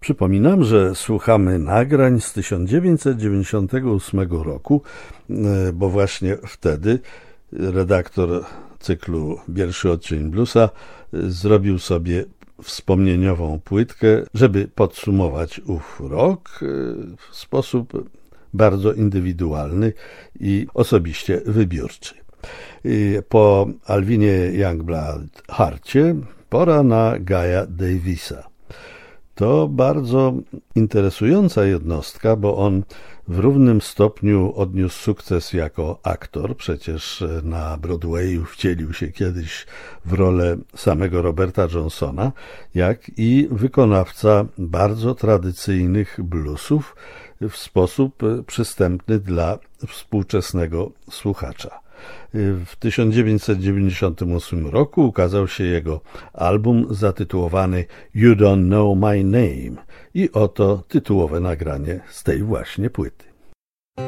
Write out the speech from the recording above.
Przypominam, że słuchamy nagrań z 1998 roku, bo właśnie wtedy redaktor cyklu Pierwszy odcień bluesa zrobił sobie wspomnieniową płytkę, żeby podsumować ów rok w sposób bardzo indywidualny i osobiście wybiórczy. Po Alvinie Youngblood Harcie pora na Guy'a Davisa. To bardzo interesująca jednostka, bo on w równym stopniu odniósł sukces jako aktor. Przecież na Broadwayu wcielił się kiedyś w rolę samego Roberta Johnsona, jak i wykonawca bardzo tradycyjnych bluesów w sposób przystępny dla współczesnego słuchacza. W 1998 roku ukazał się jego album zatytułowany You Don't Know My Name i oto tytułowe nagranie z tej właśnie płyty.